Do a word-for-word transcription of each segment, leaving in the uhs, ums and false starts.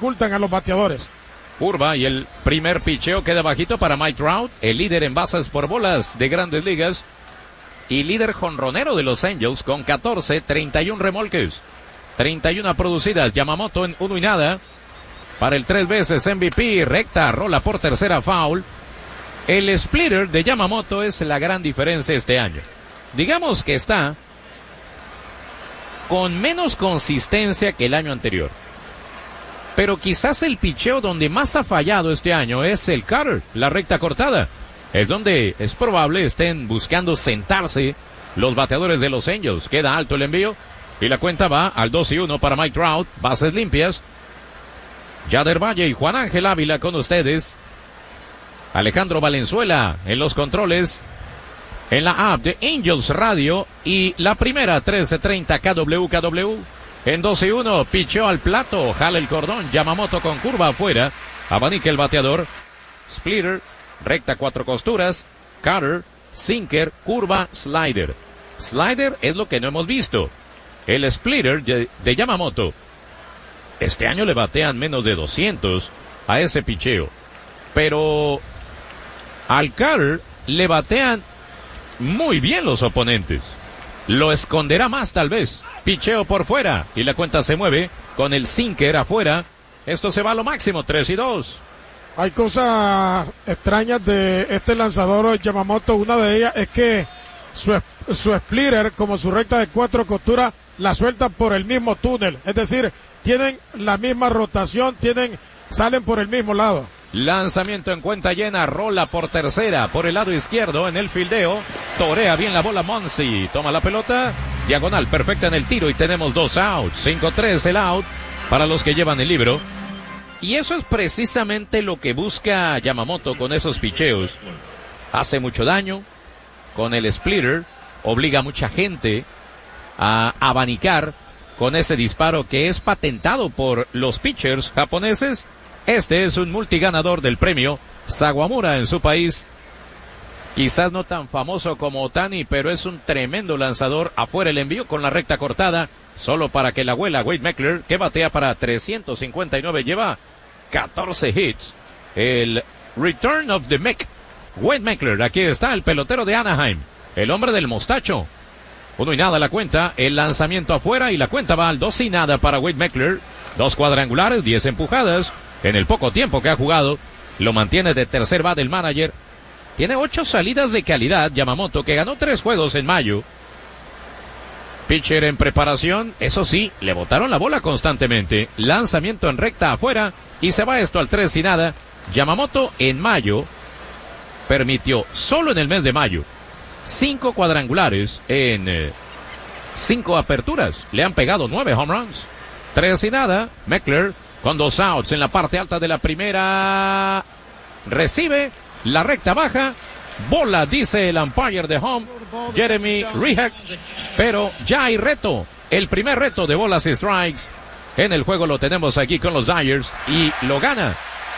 dificultan a los bateadores. Curva y el primer picheo queda bajito para Mike Trout, el líder en bases por bolas de Grandes Ligas y líder jonronero de los Angels con catorce, treinta y uno remolques, treinta y una producidas. Yamamoto en uno y nada para el tres veces M V P, recta, rola por tercera, foul. El splitter de Yamamoto es la gran diferencia este año. Digamos que está con menos consistencia que el año anterior. Pero quizás el picheo donde más ha fallado este año es el cutter, la recta cortada. Es donde es probable estén buscando sentarse los bateadores de los Angels. Queda alto el envío y la cuenta va al dos y uno para Mike Trout. Bases limpias. Yader Valle y Juan Ángel Ávila con ustedes. Alejandro Valenzuela en los controles. En la app de Angels Radio y la primera trece treinta K W K W. En dos y uno, picheo al plato, jala el cordón, Yamamoto con curva afuera, abanica el bateador, splitter, recta cuatro costuras, cutter, sinker, curva, slider. Slider es lo que no hemos visto. El splitter de, de Yamamoto, este año le batean menos de doscientos a ese picheo, pero al cutter le batean muy bien los oponentes. Lo esconderá más tal vez. Picheo por fuera y la cuenta se mueve con el sinker afuera. Esto se va a lo máximo, tres y dos. Hay cosas extrañas de este lanzador Yamamoto. Una de ellas es que su, su splitter, como su recta de cuatro costuras, la suelta por el mismo túnel. Es decir, tienen la misma rotación, tienen, salen por el mismo lado. Lanzamiento en cuenta llena, rola por tercera, por el lado izquierdo en el fildeo. Torea bien la bola Monsi, toma la pelota, diagonal perfecta en el tiro y tenemos dos outs. cinco tres el out para los que llevan el libro. Y eso es precisamente lo que busca Yamamoto con esos picheos. Hace mucho daño con el splitter, obliga a mucha gente a abanicar con ese disparo que es patentado por los pitchers japoneses. Este es un multiganador del premio Sawamura en su país. Quizás no tan famoso como Otani, pero es un tremendo lanzador. Afuera el envío con la recta cortada, solo para que la abuela Wade Meckler, que batea para trescientos cincuenta y nueve, lleva catorce hits. El Return of the Mech. Wade Meckler, aquí está el pelotero de Anaheim, el hombre del mostacho. Uno y nada la cuenta, el lanzamiento afuera y la cuenta va al dos y nada para Wade Meckler. Dos cuadrangulares, diez empujadas. En el poco tiempo que ha jugado, lo mantiene de tercer bat el manager. Tiene ocho salidas de calidad Yamamoto, que ganó tres juegos en mayo. Pitcher en preparación, eso sí, le botaron la bola constantemente. Lanzamiento en recta afuera y se va esto al tres y nada. Yamamoto en mayo permitió, solo en el mes de mayo, cinco cuadrangulares en eh, cinco aperturas. Le han pegado nueve home runs. Tres y nada, Meckler con dos outs en la parte alta de la primera. Recibe la recta baja. Bola, dice el umpire de home, Jeremy Rehak. Pero ya hay reto. El primer reto de bolas y strikes en el juego lo tenemos aquí con los Dyers. Y lo gana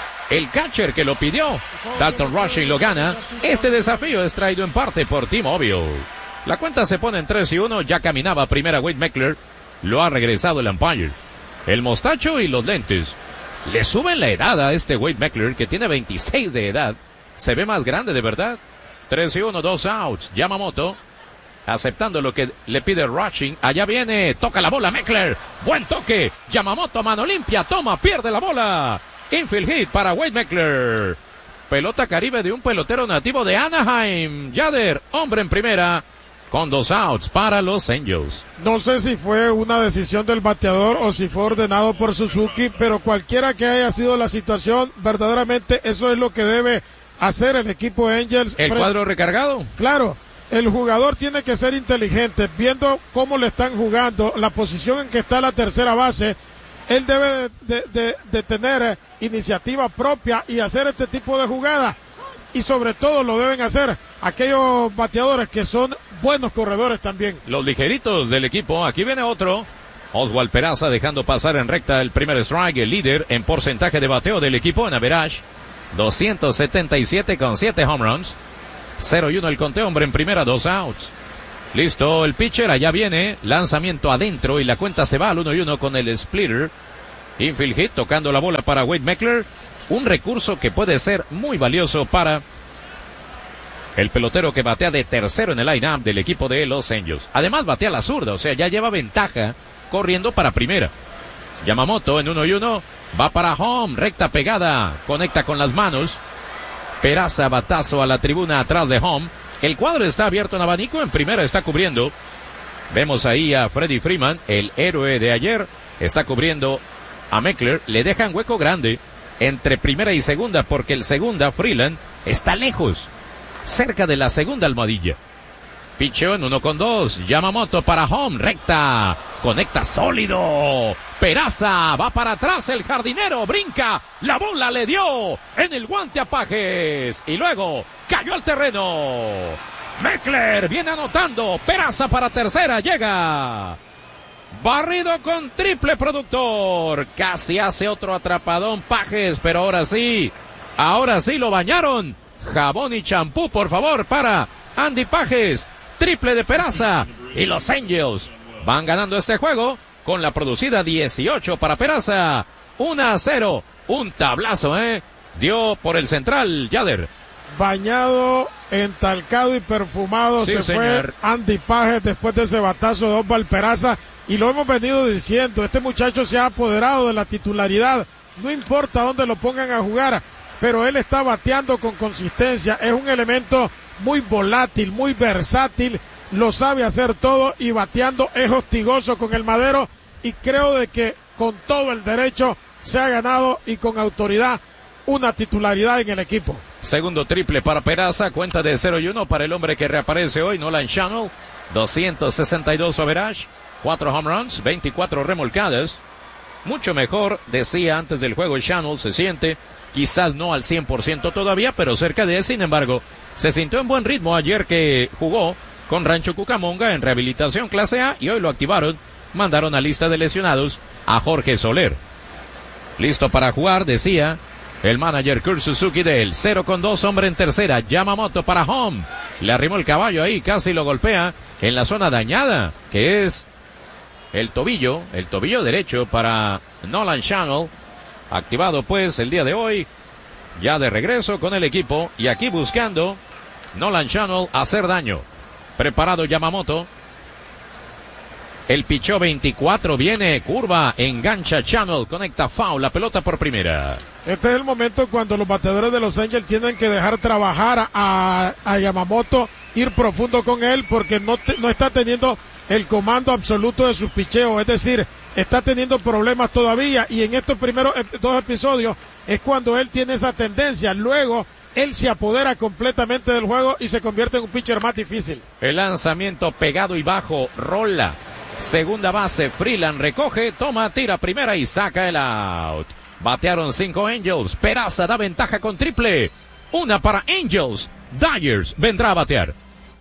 el catcher que lo pidió. Dalton Rushing lo gana. Este desafío es traído en parte por T-Mobile. La cuenta se pone en tres y uno. Ya caminaba primera Wade Meckler. Lo ha regresado el umpire. El mostacho y los lentes le suben la edad a este Wade Meckler, que tiene veintiséis de edad. Se ve más grande de verdad. tres y uno, dos outs. Yamamoto aceptando lo que le pide Rushing. Allá viene, toca la bola Meckler. Buen toque. Yamamoto, mano limpia, toma, pierde la bola. Infield hit para Wade Meckler. Pelota caribe de un pelotero nativo de Anaheim. Yader, hombre en primera, con dos outs para los Angels. No sé si fue una decisión del bateador o si fue ordenado por Suzuki, pero cualquiera que haya sido la situación, verdaderamente eso es lo que debe hacer el equipo Angels. ¿El cuadro recargado? Claro, el jugador tiene que ser inteligente, viendo cómo le están jugando, la posición en que está la tercera base. Él debe de, de, de, de tener iniciativa propia y hacer este tipo de jugadas. Y sobre todo lo deben hacer aquellos bateadores que son buenos corredores también. Los ligeritos del equipo. Aquí viene otro. Oswald Peraza dejando pasar en recta el primer strike, el líder en porcentaje de bateo del equipo en average. doscientos setenta y siete con siete home runs. cero y uno el conteo, hombre en primera, dos outs. Listo, el pitcher allá viene. Lanzamiento adentro y la cuenta se va al uno y uno con el splitter. Infield hit, tocando la bola para Wade Meckler. Un recurso que puede ser muy valioso para el pelotero que batea de tercero en el line-up del equipo de Los Angels. Además batea la zurda, o sea, ya lleva ventaja corriendo para primera. Yamamoto en uno y uno, va para home, recta pegada, conecta con las manos. Peraza, batazo a la tribuna atrás de home. El cuadro está abierto en abanico, en primera está cubriendo. Vemos ahí a Freddie Freeman, el héroe de ayer, está cubriendo a Meckler. Le dejan hueco grande entre primera y segunda porque el segunda, Freeland, está lejos, cerca de la segunda almohadilla. Picheo en uno con dos, Yamamoto para home, recta, conecta sólido. Peraza, va para atrás el jardinero, brinca, la bola le dio en el guante a Pajes y luego cayó al terreno. Meckler viene anotando, Peraza para tercera, llega. Barrido con triple productor, casi hace otro atrapadón Pajes, pero ahora sí, ahora sí lo bañaron. Jabón y champú, por favor, para Andy Pajes. Triple de Peraza y los Angels van ganando este juego con la producida dieciocho para Peraza. uno a cero. Un tablazo, ¿eh? Dio por el central, Yader. Bañado, entalcado y perfumado sí, se señor. fue Andy Pajes después de ese batazo de Osval Peraza. Y lo hemos venido diciendo, este muchacho se ha apoderado de la titularidad. No importa dónde lo pongan a jugar, pero él está bateando con consistencia. Es un elemento muy volátil, muy versátil, lo sabe hacer todo y bateando es hostigoso con el madero y creo de que con todo el derecho se ha ganado y con autoridad una titularidad en el equipo. Segundo triple para Peraza, cuenta de cero y uno para el hombre que reaparece hoy, Nolan Schanuel, doscientos sesenta y dos average, cuatro home runs, veinticuatro remolcadas. Mucho mejor, decía antes del juego, Schanuel se siente, quizás no al cien por ciento todavía, pero cerca de él. Sin embargo, se sintió en buen ritmo ayer que jugó con Rancho Cucamonga en rehabilitación clase A y hoy lo activaron, mandaron a lista de lesionados a Jorge Soler. Listo para jugar, decía el manager Kurt Suzuki del cero con dos, hombre en tercera, Yamamoto para home. Le arrimó el caballo ahí, casi lo golpea en la zona dañada, que es el tobillo, el tobillo derecho para Nolan Schanuel. Activado pues el día de hoy, ya de regreso con el equipo y aquí buscando Nolan Schanuel hacer daño. Preparado Yamamoto. El pichó veinticuatro, viene, curva, engancha Schanuel, conecta foul, la pelota por primera. Este es el momento cuando los bateadores de Los Angels tienen que dejar trabajar a, a Yamamoto, ir profundo con él porque no, te, no está teniendo el comando absoluto de sus picheos, es decir, está teniendo problemas todavía y en estos primeros dos episodios es cuando él tiene esa tendencia. Luego él se apodera completamente del juego y se convierte en un pitcher más difícil. El lanzamiento pegado y bajo, rola. Segunda base, Freeland recoge, toma, tira primera y saca el out. Batearon cinco Angels, Peraza da ventaja con triple. Una para Angels, Dyers vendrá a batear.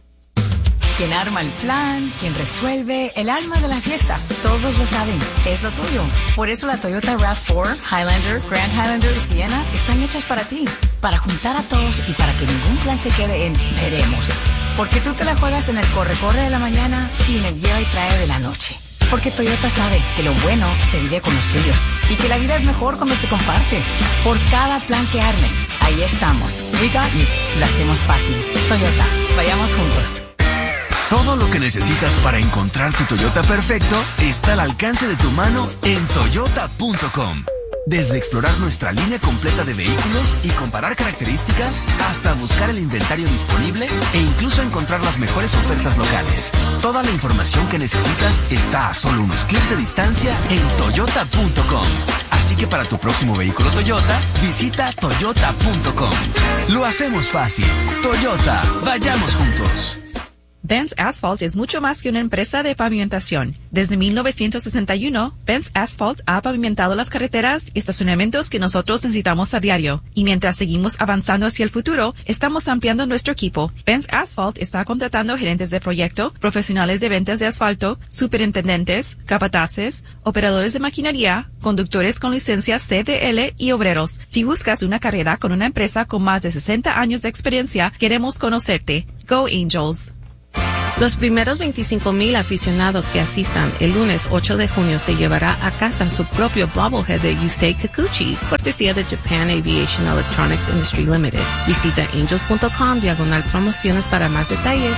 Quien arma el plan, quien resuelve, el alma de la fiesta. Todos lo saben, es lo tuyo. Por eso la Toyota RAV cuatro, Highlander, Grand Highlander y Sienna están hechas para ti. Para juntar a todos y para que ningún plan se quede en veremos. Porque tú te la juegas en el corre-corre de la mañana y en el lleva y trae de la noche. Porque Toyota sabe que lo bueno se vive con los tuyos y que la vida es mejor cuando se comparte. Por cada plan que armes, ahí estamos. We got you. Lo hacemos fácil. Toyota, vayamos juntos. Todo lo que necesitas para encontrar tu Toyota perfecto está al alcance de tu mano en toyota punto com. Desde explorar nuestra línea completa de vehículos y comparar características, hasta buscar el inventario disponible e incluso encontrar las mejores ofertas locales. Toda la información que necesitas está a solo unos clics de distancia en toyota punto com. Así que para tu próximo vehículo Toyota, visita toyota punto com. Lo hacemos fácil. Toyota, vayamos juntos. Benz Asphalt es mucho más que una empresa de pavimentación. Desde mil novecientos sesenta y uno, Benz Asphalt ha pavimentado las carreteras y estacionamientos que nosotros necesitamos a diario. Y mientras seguimos avanzando hacia el futuro, estamos ampliando nuestro equipo. Benz Asphalt está contratando gerentes de proyecto, profesionales de ventas de asfalto, superintendentes, capataces, operadores de maquinaria, conductores con licencia C D L y obreros. Si buscas una carrera con una empresa con más de sesenta años de experiencia, queremos conocerte. Go Angels. Los primeros veinticinco mil aficionados que asistan el lunes ocho de junio se llevará a casa su propio bobblehead de Yusei Kikuchi, cortesía de Japan Aviation Electronics Industry Limited. Visita angels punto com diagonal promociones para más detalles.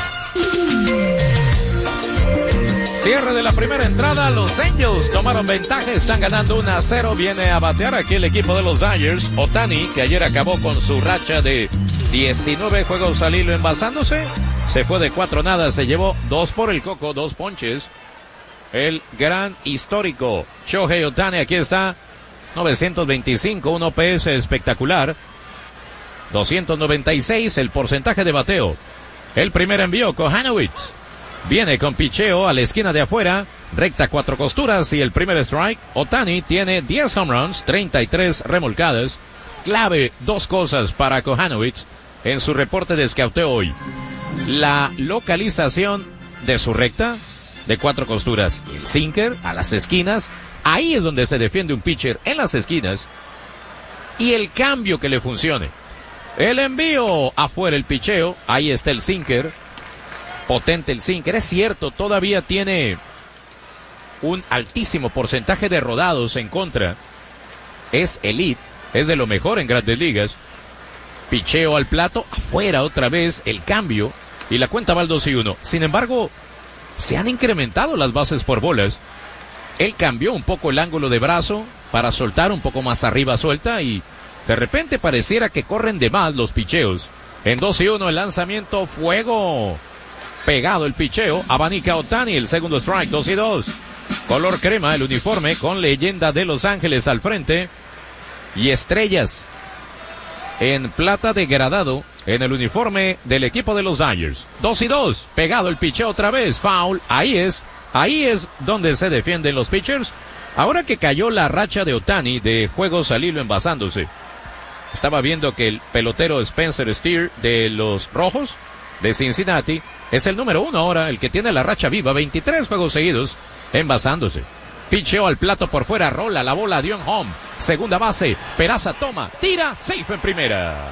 Cierre de la primera entrada, los Angels tomaron ventaja, están ganando uno a cero, viene a batear aquí el equipo de los Dodgers. Ohtani, que ayer acabó con su racha de diecinueve juegos al hilo envasándose, se fue de cuatro nada, se llevó dos por el coco, dos ponches. El gran histórico Shohei Ohtani, aquí está, novecientos veinticinco, un O P S espectacular, doscientos noventa y seis el porcentaje de bateo. El primer envío, Kohanowitz, viene con picheo a la esquina de afuera, recta cuatro costuras y el primer strike. Ohtani tiene diez home runs, treinta y tres remolcadas. Clave, dos cosas para Kohanowitz en su reporte de escauteo hoy. La localización de su recta de cuatro costuras, el sinker a las esquinas, ahí es donde se defiende un pitcher, en las esquinas, y el cambio que le funcione. El envío afuera, el picheo, ahí está el sinker, potente el sinker, es cierto, todavía tiene un altísimo porcentaje de rodados en contra, es elite, es de lo mejor en Grandes Ligas. Picheo al plato, afuera otra vez, el cambio, y la cuenta va al dos y uno. Sin embargo, se han incrementado las bases por bolas. Él cambió un poco el ángulo de brazo para soltar un poco más arriba suelta y de repente pareciera que corren de más los picheos. En dos y uno el lanzamiento, fuego. Pegado el picheo, abanica Ohtani, el segundo strike, dos y dos. Color crema, el uniforme con leyenda de Los Ángeles al frente y estrellas en plata degradado en el uniforme del equipo de los Dodgers. Dos y dos, pegado el picheo otra vez, foul, ahí es, ahí es donde se defienden los pitchers. Ahora que cayó la racha de Ohtani de juegos al hilo envasándose, estaba viendo que el pelotero Spencer Steer de los Rojos de Cincinnati es el número uno ahora, el que tiene la racha viva, veintitrés juegos seguidos envasándose. Picheo al plato por fuera, rola la bola, dio en home. Segunda base, Peraza toma, tira, safe en primera.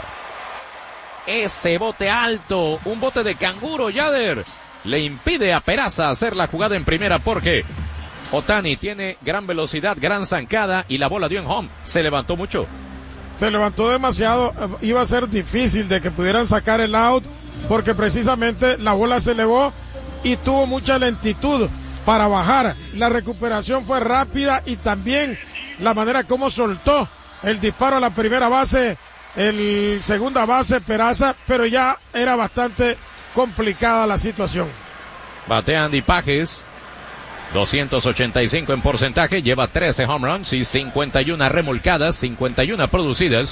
Ese bote alto, un bote de canguro, Yader, le impide a Peraza hacer la jugada en primera porque Ohtani tiene gran velocidad, gran zancada y la bola dio en home. Se levantó mucho. Se levantó demasiado, iba a ser difícil de que pudieran sacar el out porque precisamente la bola se elevó y tuvo mucha lentitud para bajar. La recuperación fue rápida y también la manera como soltó el disparo a la primera base, el segunda base Peraza, pero ya era bastante complicada la situación. Batea Andy Pages, doscientos ochenta y cinco en porcentaje, lleva trece home runs y cincuenta y una remolcadas, cincuenta y una producidas.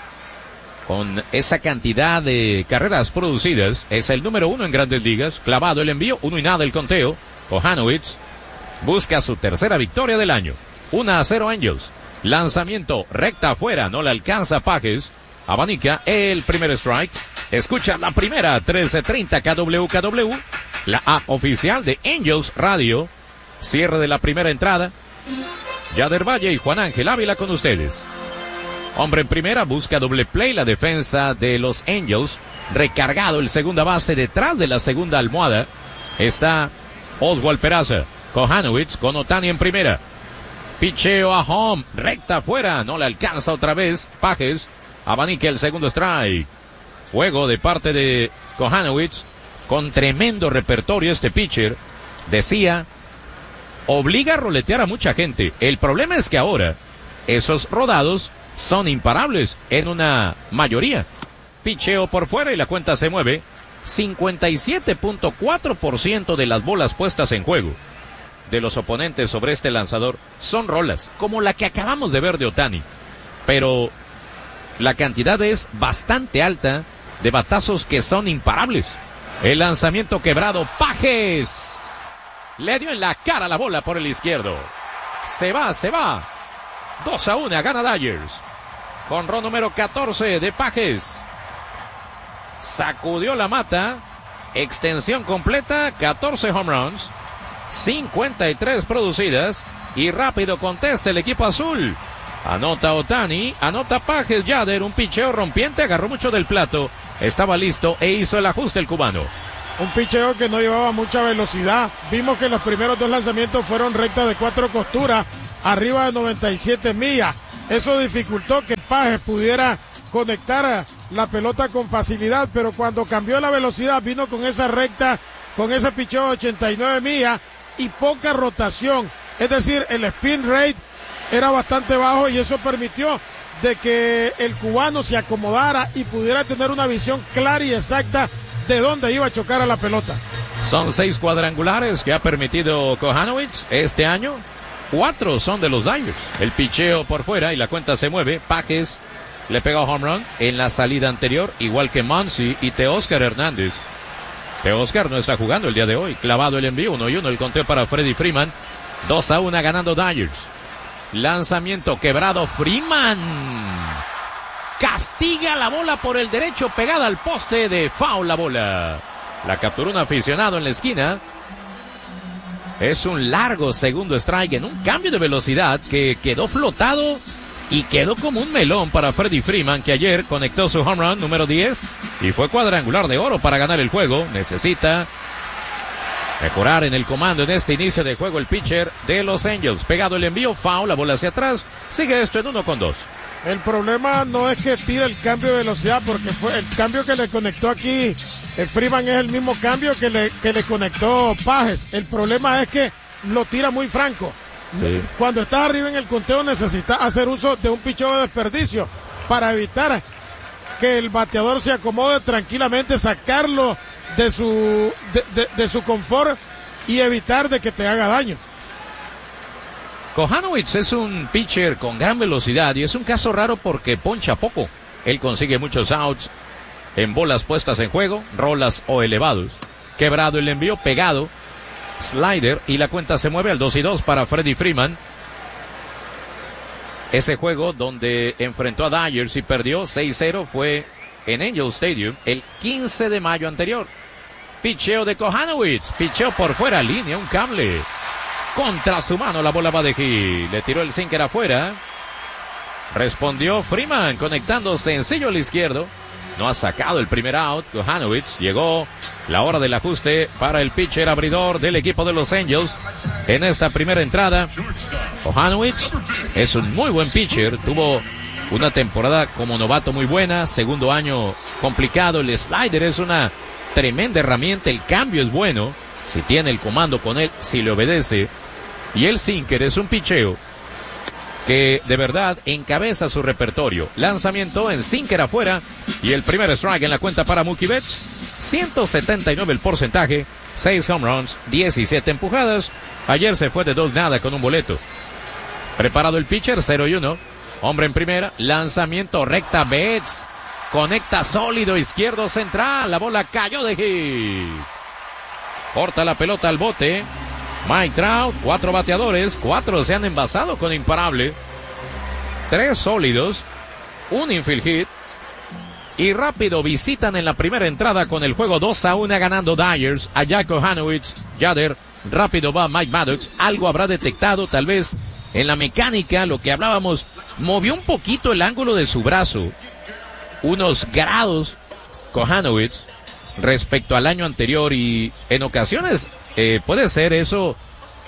Con esa cantidad de carreras producidas, es el número uno en Grandes Ligas. Clavado el envío, uno y nada el conteo. Kohanowitz busca su tercera victoria del año. uno a cero Angels. Lanzamiento recta afuera, no le alcanza Pages. Abanica el primer strike. Escucha la primera, trece treinta K W K W. La app oficial de Angels Radio. Cierre de la primera entrada. Yader Valle y Juan Ángel Ávila con ustedes. Hombre en primera, busca doble play la defensa de los Angels. Recargado el segunda base detrás de la segunda almohada. Está Oswald Peraza. Kohanowitz con Ohtani en primera. Picheo a home, recta afuera, no le alcanza otra vez. Pages, abanica el segundo strike. Fuego de parte de Kohanowitz, con tremendo repertorio este pitcher. Decía, obliga a roletear a mucha gente. El problema es que ahora, esos rodados son imparables en una mayoría. Picheo por fuera y la cuenta se mueve. cincuenta y siete punto cuatro por ciento de las bolas puestas en juego de los oponentes sobre este lanzador son rolas, como la que acabamos de ver de Ohtani. Pero la cantidad es bastante alta de batazos que son imparables. El lanzamiento quebrado, Pages le dio en la cara la bola por el izquierdo. Se va, se va. dos a uno, gana Dodgers. Jonrón número catorce de Pages. Sacudió la mata. Extensión completa, catorce home runs, cincuenta y tres producidas. Y rápido contesta el equipo azul. Anota Ohtani, anota Pages. Yader, un picheo rompiente, agarró mucho del plato. Estaba listo e hizo el ajuste el cubano. un picheo que no llevaba mucha velocidad. Vimos que los primeros dos lanzamientos fueron rectas de cuatro costuras, arriba de noventa y siete millas. Eso dificultó que Pages pudiera conectar la pelota con facilidad, pero cuando cambió la velocidad vino con esa recta, con ese picheo de ochenta y nueve millas y poca rotación. Es decir, el spin rate era bastante bajo y eso permitió de que el cubano se acomodara y pudiera tener una visión clara y exacta de dónde iba a chocar a la pelota. Son seis cuadrangulares que ha permitido Kohanowitz este año. Cuatro son de los Dodgers. El picheo por fuera y la cuenta se mueve. Pages le pegó home run en la salida anterior, igual que Muncy y Teóscar Hernández. Teóscar no está jugando el día de hoy. Clavado el envío, uno y uno el conteo para Freddie Freeman. dos a uno ganando Dodgers. Lanzamiento quebrado, Freeman castiga la bola por el derecho, pegada al poste, de foul la bola. La capturó un aficionado en la esquina. Es un largo segundo strike en un cambio de velocidad que quedó flotado y quedó como un melón para Freddie Freeman, que ayer conectó su home run número diez y fue cuadrangular de oro para ganar el juego. Necesita mejorar en el comando en este inicio de juego el pitcher de los Angels. Pegado el envío, foul, la bola hacia atrás. Sigue esto en uno con dos. El problema no es que tire el cambio de velocidad, porque fue el cambio que le conectó aquí el Freeman es el mismo cambio que le, que le conectó Pages. El problema es que lo tira muy franco. Sí. Cuando estás arriba en el conteo necesitas hacer uso de un picheo de desperdicio para evitar que el bateador se acomode tranquilamente, sacarlo de su de, de, de su confort y evitar de que te haga daño. Kohanowitz es un pitcher con gran velocidad y es un caso raro porque poncha poco. Él consigue muchos outs en bolas puestas en juego, rolas o elevados. Quebrado el envío, pegado, slider, y la cuenta se mueve al dos y dos para Freddie Freeman. Ese juego donde enfrentó a Dodgers y perdió seis cero fue en Angel Stadium el quince de mayo anterior. Picheo de Kohanowitz, picheo por fuera, línea, un cable. Contra su mano la bola va de Gil. Le tiró el sinker afuera. Respondió Freeman conectando sencillo al izquierdo. No ha sacado el primer out. Kohanowitz. Llegó la hora del ajuste para el pitcher abridor del equipo de los Angels en esta primera entrada. Kohanowitz es un muy buen pitcher. Tuvo una temporada como novato muy buena. Segundo año complicado. El slider es una tremenda herramienta. El cambio es bueno si tiene el comando con él, si le obedece. Y el sinker es un picheo que de verdad encabeza su repertorio. Lanzamiento en sinker afuera y el primer strike en la cuenta para Mookie Betts. ciento setenta y nueve el porcentaje, seis home runs, diecisiete empujadas. Ayer se fue de dos nada con un boleto. Preparado el pitcher, cero y uno. Hombre en primera, lanzamiento recta, Betts conecta sólido izquierdo central. La bola cayó de hit. Corta la pelota al bote. Mike Trout, cuatro bateadores, cuatro se han envasado con imparable, tres sólidos, un infield hit, y rápido visitan en la primera entrada con el juego dos a uno ganando Dodgers. Allá Kohanowitz, Yader, rápido va Mike Maddox, algo habrá detectado tal vez en la mecánica, lo que hablábamos, movió un poquito el ángulo de su brazo, unos grados Kohanowitz respecto al año anterior, y en ocasiones eh, puede ser eso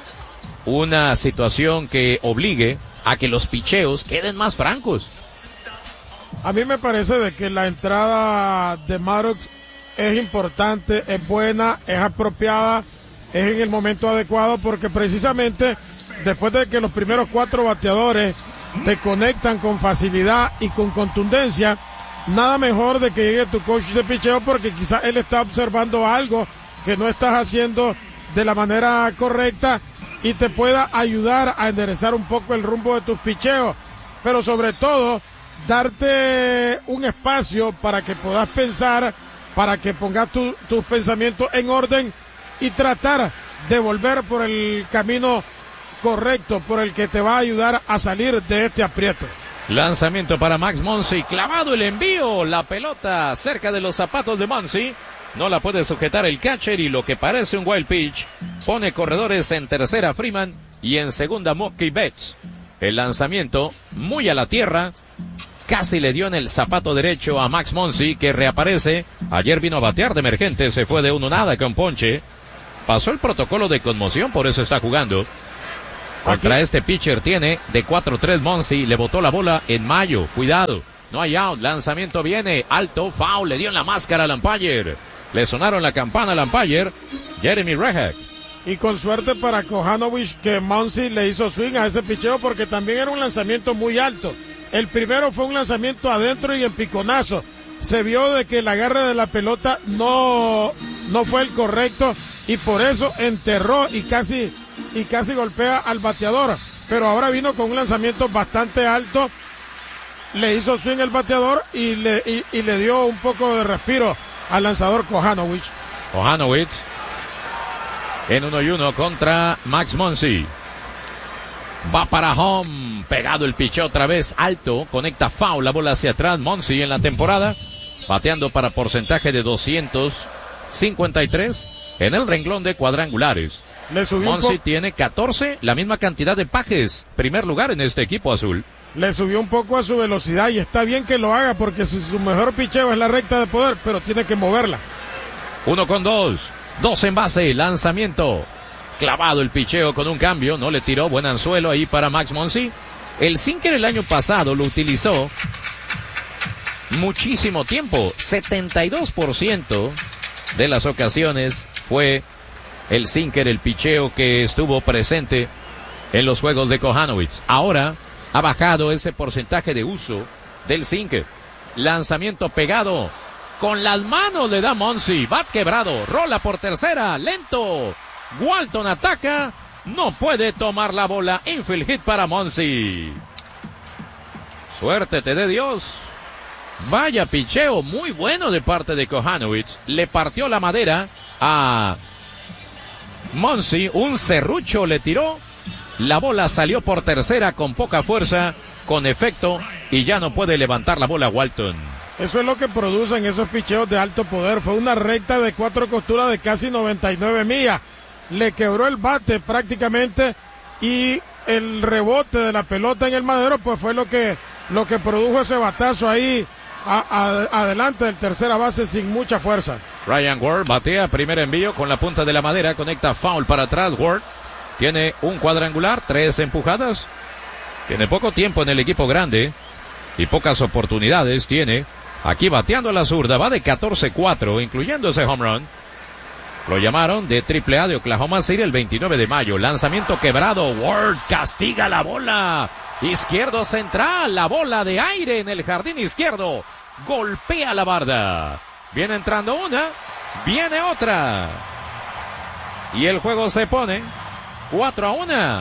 una situación que obligue a que los picheos queden más francos. A mí me parece de que la entrada de Maddox es importante, es buena, es apropiada, es en el momento adecuado, porque precisamente después de que los primeros cuatro bateadores te conectan con facilidad y con contundencia, nada mejor de que llegue tu coach de picheo, porque quizás él está observando algo que no estás haciendo de la manera correcta y te pueda ayudar a enderezar un poco el rumbo de tus picheos, pero sobre todo darte un espacio para que puedas pensar, para que pongas tu, tus pensamientos en orden y tratar de volver por el camino correcto, por el que te va a ayudar a salir de este aprieto. Lanzamiento para Max Muncy, clavado el envío, la pelota cerca de los zapatos de Muncy, no la puede sujetar el catcher y lo que parece un wild pitch pone corredores en tercera Freeman y en segunda Mookie Betts. El lanzamiento muy a la tierra, casi le dio en el zapato derecho a Max Muncy, que reaparece. Ayer vino a batear de emergente, se fue de uno nada con ponche. Pasó el protocolo de conmoción, por eso está jugando. Contra Aquí. Este pitcher tiene de cuatro tres Muncy, le botó la bola en mayo. Cuidado, no hay out, lanzamiento viene, alto, foul, le dio en la máscara al umpire. Le sonaron la campana al umpire, Jeremy Rehak. Y con suerte para Kohanowicz que Muncy le hizo swing a ese picheo porque también era un lanzamiento muy alto. El primero fue un lanzamiento adentro y en piconazo. Se vio de que el agarre de la pelota no, no fue el correcto y por eso enterró y casi, y casi golpea al bateador. Pero ahora vino con un lanzamiento bastante alto. Le hizo swing el bateador y le, y, y le dio un poco de respiro al lanzador Kohanowicz. Kohanowicz en uno y uno contra Max Muncy. Va para home, pegado el picheo otra vez, alto, conecta foul, la bola hacia atrás. Muncy en la temporada, bateando para porcentaje de doscientos cincuenta y tres en el renglón de cuadrangulares. Muncy tiene catorce, la misma cantidad de pajes, primer lugar en este equipo azul. Le subió un poco a su velocidad y está bien que lo haga porque si su mejor picheo es la recta de poder, pero tiene que moverla. Uno con dos. Dos en base, lanzamiento. Clavado el picheo con un cambio, no le tiró, buen anzuelo ahí para Max Muncy. El sinker el año pasado lo utilizó muchísimo tiempo. setenta y dos por ciento de las ocasiones fue el sinker, el picheo que estuvo presente en los juegos de Kohanowicz. Ahora ha bajado ese porcentaje de uso del sinker. Lanzamiento pegado. Con las manos le da Muncy, bat quebrado, rola por tercera, lento. Walton ataca, no puede tomar la bola, infield hit para Muncy. Suerte te dé Dios. Vaya picheo muy bueno de parte de Kohanowicz. Le partió la madera a Muncy, un serrucho le tiró. La bola salió por tercera con poca fuerza, con efecto, y ya no puede levantar la bola Walton. Eso es lo que producen esos picheos de alto poder. Fue una recta de cuatro costuras de casi noventa y nueve millas. Le quebró el bate prácticamente y el rebote de la pelota en el madero pues fue lo que, lo que produjo ese batazo ahí a, a, adelante del tercera base sin mucha fuerza. Ryan Ward batea primer envío con la punta de la madera, conecta foul para atrás. Ward tiene un cuadrangular, tres empujadas. Tiene poco tiempo en el equipo grande y pocas oportunidades tiene. Aquí bateando a la zurda, va de catorce cuatro, incluyendo ese home run. Lo llamaron de triple A de Oklahoma City el veintinueve de mayo. Lanzamiento quebrado, Ward castiga la bola. Izquierdo central, la bola de aire en el jardín izquierdo. Golpea la barda. Viene entrando una, viene otra. Y el juego se pone cuatro a uno.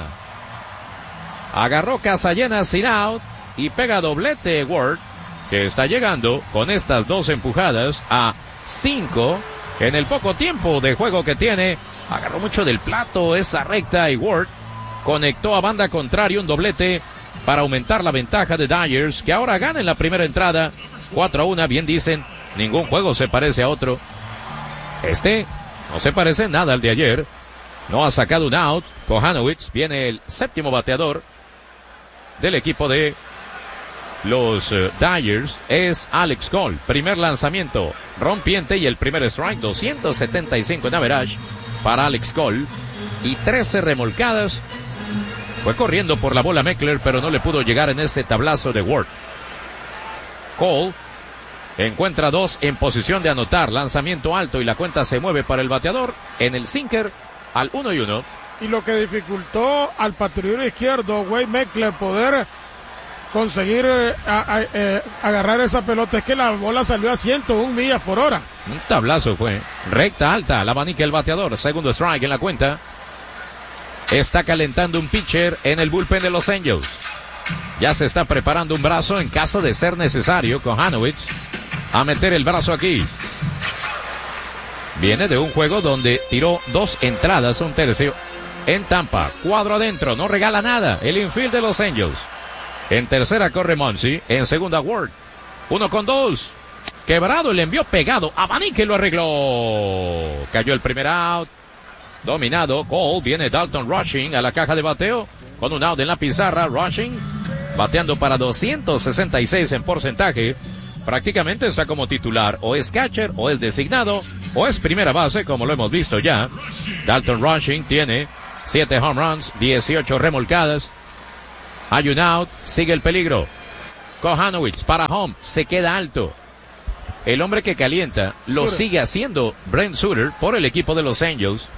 Agarró casa llena sin out y pega doblete Ward, que está llegando con estas dos empujadas a cinco en el poco tiempo de juego que tiene. Agarró mucho del plato esa recta y Ward conectó a banda contraria un doblete para aumentar la ventaja de Dyers, que ahora gana en la primera entrada cuatro a uno. Bien dicen, ningún juego se parece a otro. Este no se parece nada al de ayer. No ha sacado un out. Kohanowicz, viene el séptimo bateador del equipo de los uh, Dyers, es Alex Cole. Primer lanzamiento rompiente y el primer strike, doscientos setenta y cinco en average para Alex Cole y trece remolcadas. Fue corriendo por la bola Meckler, pero no le pudo llegar en ese tablazo de Ward. Cole encuentra dos en posición de anotar, lanzamiento alto y la cuenta se mueve para el bateador en el sinker al uno y uno. Y lo que dificultó al patrullero izquierdo, Wade Meckler, poder conseguir eh, a, a, eh, agarrar esa pelota es que la bola salió a ciento una millas por hora. Un tablazo fue. Recta alta, la abanica el bateador. Segundo strike en la cuenta. Está calentando un pitcher en el bullpen de los Angels. Ya se está preparando un brazo en caso de ser necesario. Kohanowicz a meter el brazo aquí. Viene de un juego donde tiró dos entradas, un tercio en Tampa. Cuadro adentro, no regala nada. El infield de los Angels. En tercera corre Muncy, en segunda Ward. Uno con dos. Quebrado, le envió pegado. Abanique lo arregló. Cayó el primer out. Dominado. Cole, viene Dalton Rushing a la caja de bateo. Con un out en la pizarra. Rushing bateando para doscientos sesenta y seis en porcentaje. Prácticamente está como titular, o es catcher, o es designado, o es primera base, como lo hemos visto ya. Dalton Rushing tiene siete home runs, dieciocho remolcadas. Hay un out, sigue el peligro. Kohanowitz para home, se queda alto. El hombre que calienta lo Sutter. Sigue haciendo Brent Sutter por el equipo de Los Angels.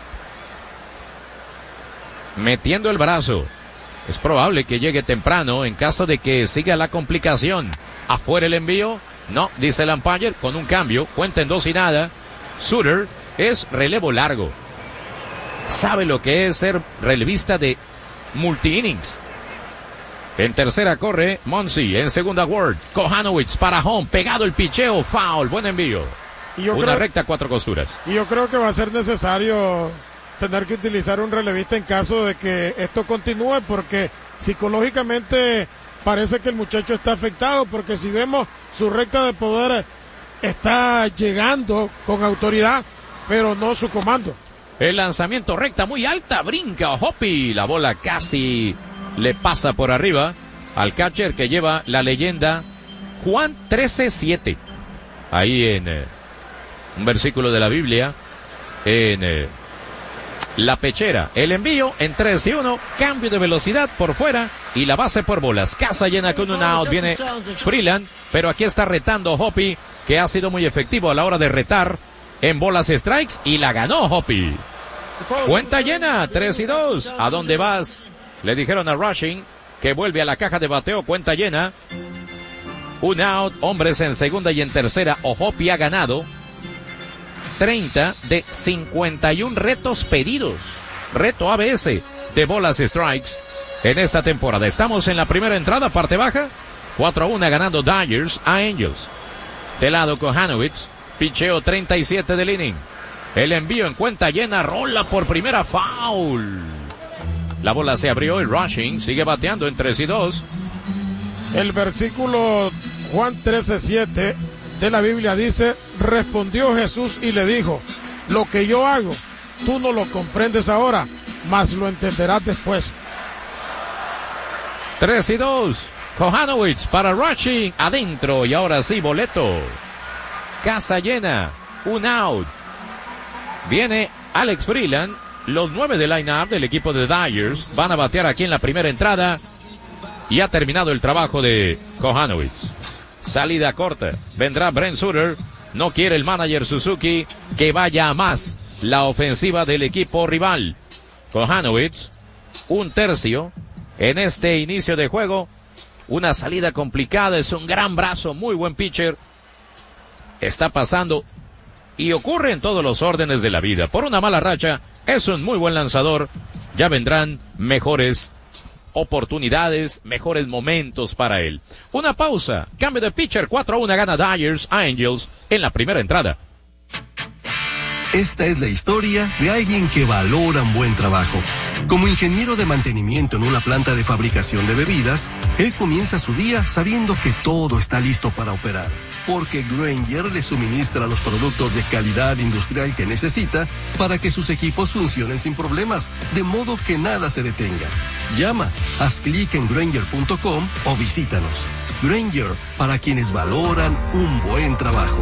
Metiendo el brazo. Es probable que llegue temprano en caso de que siga la complicación. Afuera el envío. No, dice el umpire, con un cambio. Cuenta en dos y nada. Sutter es relevo largo. Sabe lo que es ser relevista de multi-innings. En tercera corre Muncy, en segunda Ward. Kohanowitz para home, pegado el picheo, foul, buen envío. Y yo Una creo, recta, cuatro costuras. Y yo creo que va a ser necesario tener que utilizar un relevista en caso de que esto continúe, porque psicológicamente parece que el muchacho está afectado, porque si vemos su recta de poder está llegando con autoridad, pero no su comando. El lanzamiento recta muy alta, brinca Hoppy, la bola casi le pasa por arriba al catcher que lleva la leyenda Juan trece siete. Ahí en eh, un versículo de la Biblia, en eh, la pechera. El envío en tres y uno, cambio de velocidad por fuera y la base por bolas. Casa llena con un out, viene Freeland, pero aquí está retando Hoppy, que ha sido muy efectivo a la hora de retar en bolas strikes y la ganó Hoppy. Cuenta llena, tres y dos. ¿A dónde vas? Le dijeron a Rushing que vuelve a la caja de bateo, cuenta llena. Un out, hombres en segunda y en tercera. Hoppy ha ganado treinta de cincuenta y uno retos pedidos. Reto A B S de bolas strikes en esta temporada. Estamos en la primera entrada, parte baja. cuatro a uno ganando Dodgers a Angels. De lado Kohanowitz, picheo treinta y siete del inning. El envío en cuenta llena, rola por primera, foul. La bola se abrió y Rushing sigue bateando en tres y dos. El versículo Juan trece siete de la Biblia dice: respondió Jesús y le dijo, lo que yo hago, tú no lo comprendes ahora, mas lo entenderás después. tres y dos. Kohanowitz para Rushing, adentro, y ahora sí, boleto. Casa llena, un out. Viene Alex Freeland. Los nueve de line-up del equipo de Dodgers van a batear aquí en la primera entrada. Y ha terminado el trabajo de Kohanowitz. Salida corta. Vendrá Brent Sutter. No quiere el manager Suzuki que vaya a más la ofensiva del equipo rival. Kohanowitz, un tercio en este inicio de juego. Una salida complicada. Es un gran brazo. Muy buen pitcher. Está pasando. Y ocurre en todos los órdenes de la vida. Por una mala racha, es un muy buen lanzador. Ya vendrán mejores oportunidades, mejores momentos para él. Una pausa. Cambio de pitcher. cuatro a uno gana Dodgers a Angels en la primera entrada. Esta es la historia de alguien que valora un buen trabajo. Como ingeniero de mantenimiento en una planta de fabricación de bebidas, él comienza su día sabiendo que todo está listo para operar. Porque Grainger le suministra los productos de calidad industrial que necesita para que sus equipos funcionen sin problemas, de modo que nada se detenga. Llama, haz clic en Grainger punto com o visítanos. Grainger, para quienes valoran un buen trabajo.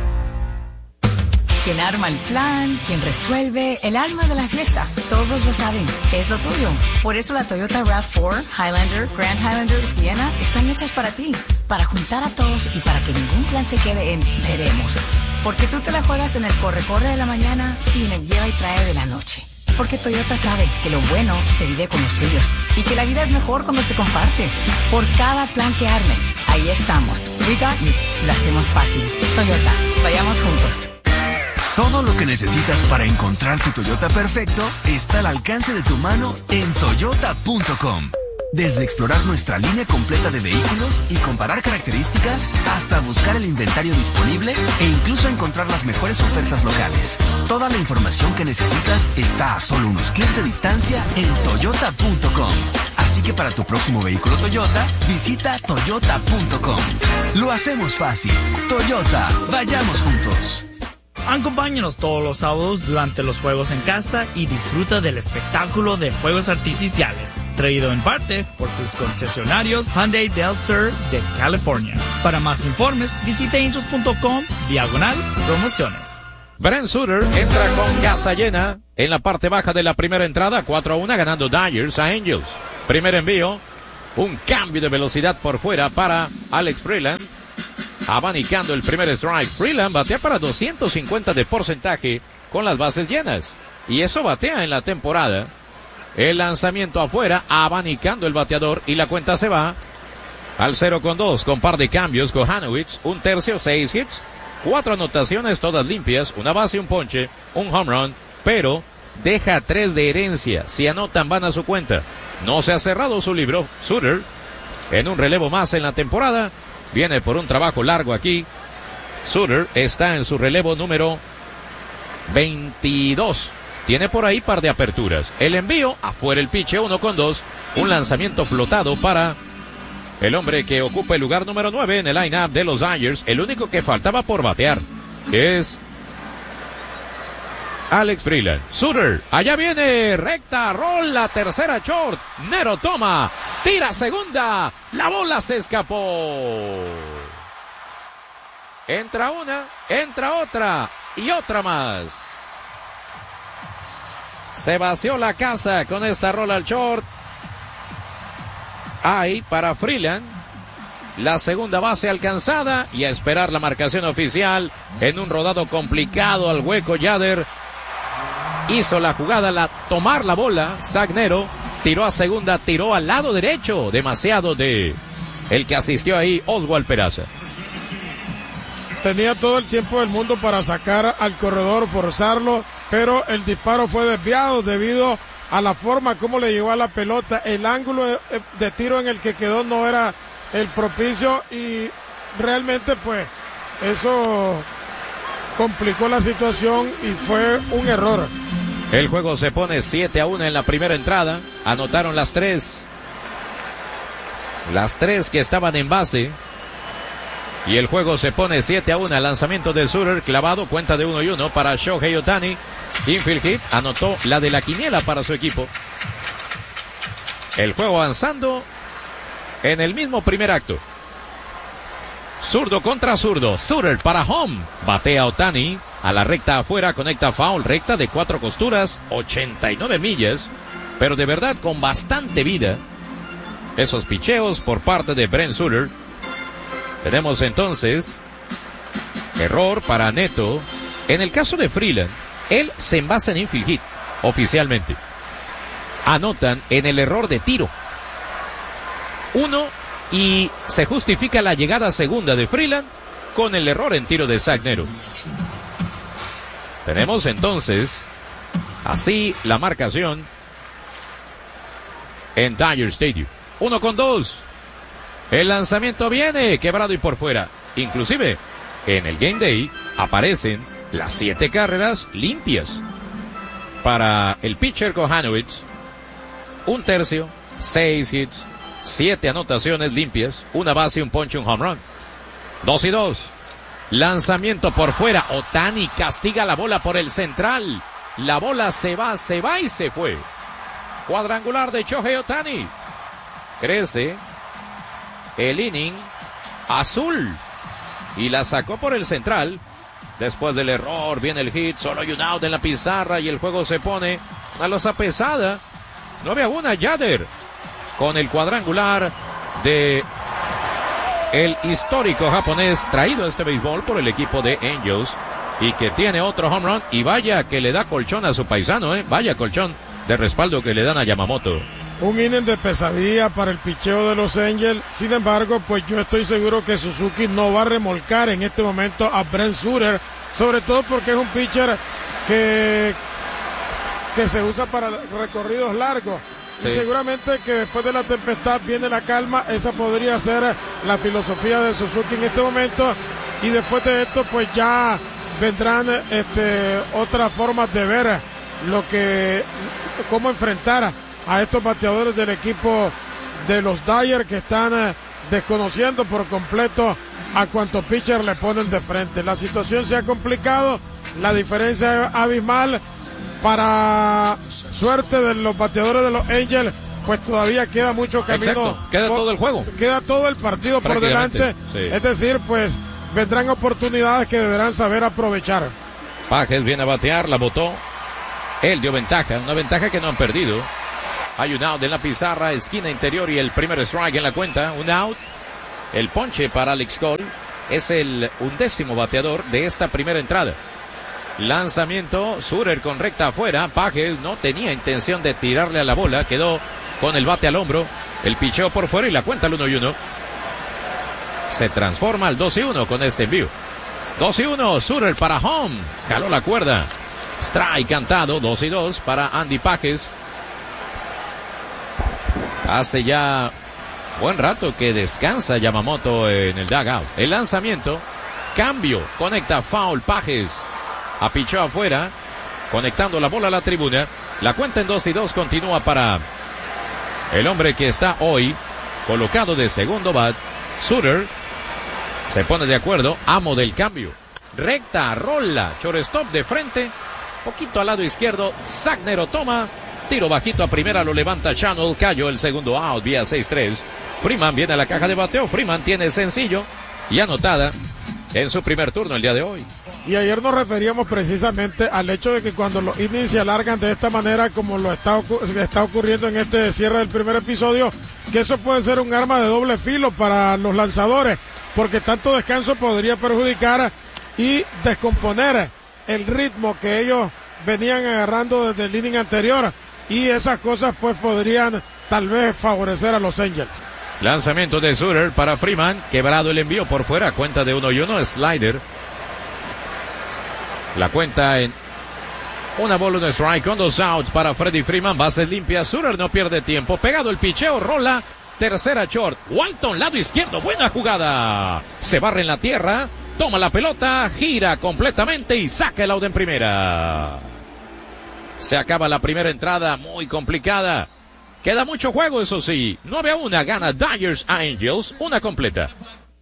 Quien arma el plan, quien resuelve, el alma de la fiesta. Todos lo saben, es lo tuyo. Por eso la Toyota RAV cuatro, Highlander, Grand Highlander y Sienna están hechas para ti. Para juntar a todos y para que ningún plan se quede en veremos. Porque tú te la juegas en el corre-corre de la mañana y en el lleva y trae de la noche. Porque Toyota sabe que lo bueno se vive con los tuyos. Y que la vida es mejor cuando se comparte. Por cada plan que armes, ahí estamos. We got you. Lo hacemos fácil. Toyota, vayamos juntos. Todo lo que necesitas para encontrar tu Toyota perfecto está al alcance de tu mano en toyota punto com. Desde explorar nuestra línea completa de vehículos y comparar características, hasta buscar el inventario disponible e incluso encontrar las mejores ofertas locales. Toda la información que necesitas está a solo unos clics de distancia en toyota punto com. Así que para tu próximo vehículo Toyota, visita toyota punto com. Lo hacemos fácil. Toyota, vayamos juntos. Acompáñanos todos los sábados durante los juegos en casa y disfruta del espectáculo de fuegos artificiales, traído en parte por tus concesionarios Hyundai Del Sur de California. Para más informes, visita angels punto com diagonal promociones. Brent Suter entra con casa llena en la parte baja de la primera entrada, cuatro a uno, ganando Dyers a Angels. Primer envío, un cambio de velocidad por fuera para Alex Freeland. Abanicando el primer strike. Freeland batea para doscientos cincuenta de porcentaje con las bases llenas. Y eso batea en la temporada. El lanzamiento afuera, abanicando el bateador y la cuenta se va al cero con dos con par de cambios. Kohanowitz, un tercio, seis hits, cuatro anotaciones, todas limpias, una base, un ponche, un home run, pero deja tres de herencia. Si anotan van a su cuenta. No se ha cerrado su libro. Suter en un relevo más en la temporada. Viene por un trabajo largo aquí. Suter está en su relevo número veintidós. Tiene por ahí par de aperturas. El envío, afuera el piche, uno con dos. Un lanzamiento flotado para el hombre que ocupa el lugar número nueve en el line-up de los Dodgers. El único que faltaba por batear es Alex Freeland. Suter, allá viene, recta, rola, tercera short. Nero toma, tira segunda. La bola se escapó. Entra una, entra otra y otra más. Se vació la casa con esta rola al short. Ahí para Freeland. La segunda base alcanzada y a esperar la marcación oficial en un rodado complicado al hueco. Yader hizo la jugada, la tomar la bola. Zach Nero tiró a segunda, tiró al lado derecho. Demasiado de el que asistió ahí, Oswald Peraza. Tenía todo el tiempo del mundo para sacar al corredor, forzarlo, pero el disparo fue desviado debido a la forma como le llegó a la pelota. El ángulo de tiro en el que quedó no era el propicio y realmente pues eso complicó la situación y fue un error. El juego se pone siete a uno en la primera entrada. Anotaron las tres. Las tres que estaban en base. Y el juego se pone siete a uno. El lanzamiento de Suter clavado, cuenta de uno y uno para Shohei Ohtani. Infield hit, anotó la de la quiniela para su equipo. El juego avanzando en el mismo primer acto. Zurdo contra zurdo. Suter para home. Batea Ohtani a la recta afuera, conecta foul, recta de cuatro costuras, ochenta y nueve millas, pero de verdad con bastante vida. Esos picheos por parte de Brent Suter. Tenemos entonces error para Neto. En el caso de Freeland, él se envasa en infield hit oficialmente. Anotan en el error de tiro uno y se justifica la llegada segunda de Freeland con el error en tiro de Zach Nero. Tenemos entonces así la marcación en Dodger Stadium. Uno con dos. El lanzamiento viene quebrado y por fuera. Inclusive en el Game Day aparecen las siete carreras limpias para el pitcher Kohanowitz. Un tercio, seis hits, siete anotaciones limpias, una base, un ponche, un home run. Dos y dos. Lanzamiento por fuera. Ohtani castiga la bola por el central. La bola se va, se va y se fue. Cuadrangular de Shohei Ohtani. Crece el inning azul y la sacó por el central. Después del error viene el hit, solo hay un out en la pizarra y el juego se pone a losa pesada. nueve a uno. Yader con el cuadrangular de el histórico japonés traído a este béisbol por el equipo de Angels y que tiene otro home run y vaya que le da colchón a su paisano, eh, vaya colchón de respaldo que le dan a Yamamoto. Un inning de pesadilla para el picheo de los Angels. Sin embargo, pues yo estoy seguro que Suzuki no va a remolcar en este momento a Brent Suter, sobre todo porque es un pitcher que, que se usa para recorridos largos. Sí. Y seguramente que después de la tempestad viene la calma. Esa podría ser la filosofía de Suzuki en este momento. Y después de esto, pues ya vendrán este, otras formas de ver lo que, cómo enfrentar a estos bateadores del equipo de los Dodgers que están eh, desconociendo por completo a cuantos pitchers le ponen de frente. La situación se ha complicado la diferencia es abismal. Para suerte de los bateadores de los Angels, pues todavía queda mucho camino. Exacto. Queda por, todo el juego. Queda todo el partido por delante. Sí. Es decir, pues vendrán oportunidades que deberán saber aprovechar. Pages viene a batear, la botó. Él dio ventaja, una ventaja que no han perdido. Hay un out en la pizarra, esquina interior y el primer strike en la cuenta. Un out. El ponche para Alex Cole. Es el undécimo bateador de esta primera entrada. Lanzamiento, Surer con recta afuera. Pages no tenía intención de tirarle a la bola. Quedó con el bate al hombro. El picheo por fuera y la cuenta al uno y uno. Se transforma al dos y uno con este envío. dos y uno, Surer para home. Jaló la cuerda. Strike cantado, dos y dos para Andy Pages. Hace ya buen rato que descansa Yamamoto en el dugout. El lanzamiento, cambio, conecta foul Pages. Apichó afuera, conectando la bola a la tribuna. La cuenta en dos y dos continúa para el hombre que está hoy colocado de segundo bat. Suter se pone de acuerdo, amo del cambio. Recta, rola, shortstop de frente, poquito al lado izquierdo. Sagnero toma, tiro bajito a primera, lo levanta Channel, cayó el segundo out vía seis tres. Freeman viene a la caja de bateo. Freeman tiene sencillo y anotada en su primer turno el día de hoy. Y ayer nos referíamos precisamente al hecho de que cuando los innings se alargan de esta manera, como lo está, está ocurriendo en este cierre del primer episodio, que eso puede ser un arma de doble filo para los lanzadores, porque tanto descanso podría perjudicar y descomponer el ritmo que ellos venían agarrando desde el inning anterior, y esas cosas pues podrían tal vez favorecer a los Angels. Lanzamiento de Suter para Freeman, quebrado el envío por fuera, cuenta de uno y uno, slider. La cuenta en una bola, un strike con dos outs para Freddie Freeman, bases limpias. Suter no pierde tiempo, pegado el picheo, rola, tercera short. Walton, lado izquierdo, buena jugada. Se barre en la tierra, toma la pelota, gira completamente y saca el out en primera. Se acaba la primera entrada, muy complicada. Queda mucho juego, eso sí. nueve a uno gana Dodgers a Angels, una completa.